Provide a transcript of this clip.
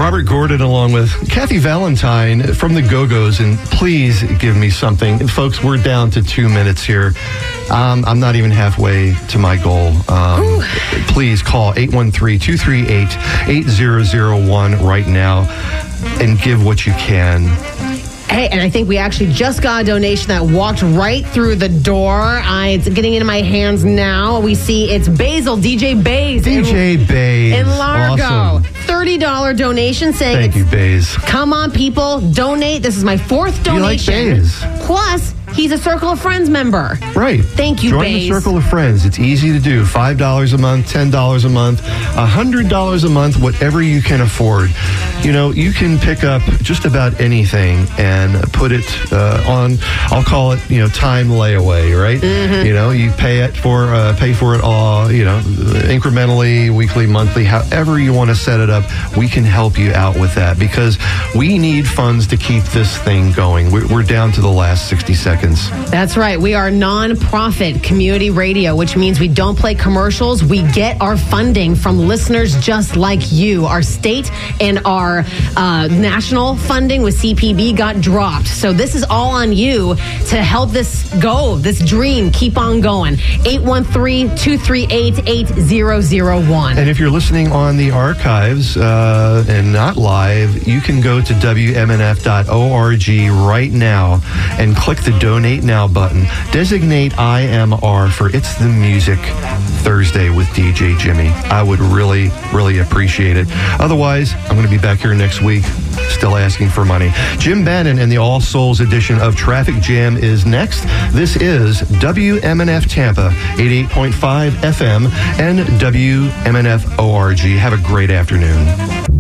Robert Gordon along with Kathy Valentine from the Go-Go's, and please give me something. Folks, we're down to 2 minutes here. I'm not even halfway to my goal. Please call 813-238-8001 right now and give what you can. Hey, and I think we actually just got a donation that walked right through the door. It's getting into my hands now. We see it's Basil, DJ Bays. DJ Bays. In Largo. Awesome. $30 donation saying, thank you, Bays. Come on, people, donate. This is my 4th donation. You like Bays? Plus, he's a Circle of Friends member. Right. Thank you, Join Bays. the Circle of Friends. It's easy to do. $5 a month, $10 a month, $100 a month, whatever you can afford. You know, you can pick up just about anything and put it on, I'll call it, time layaway, right? Mm-hmm. You pay for it all, incrementally, weekly, monthly, however you want to set it up. We can help you out with that because we need funds to keep this thing going. We're down to the last 60 seconds. That's right. We are non-profit community radio, which means we don't play commercials. We get our funding from listeners just like you. Our state and our national funding with CPB got dropped. So this is all on you to help this dream keep on going. 813-238-8001. And if you're listening on the archives and not live, you can go to WMNF.org right now and click the Donate Now button. Designate IMR for It's the Music Thursday with DJ Jimmy. I would really, really appreciate it. Otherwise, I'm going to be back here next week, still asking for money. Jim Bannon and the All Souls edition of Traffic Jam is next. This is WMNF Tampa, 88.5 FM and WMNF ORG. Have a great afternoon.